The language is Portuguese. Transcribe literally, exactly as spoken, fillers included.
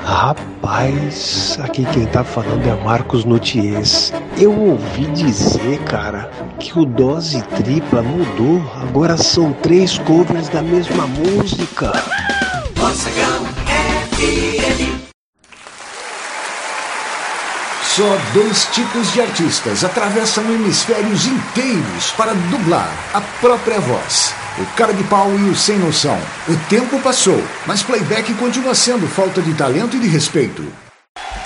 Rapaz, aqui quem tá falando é Marcos Nutiers. Eu ouvi dizer, cara, que o Dose Tripla mudou. Agora são três covers da mesma música. Mocegão F M. Só dois tipos de artistas atravessam hemisférios inteiros para dublar a própria voz. O cara de pau e o sem noção. O tempo passou, mas playback continua sendo falta de talento e de respeito.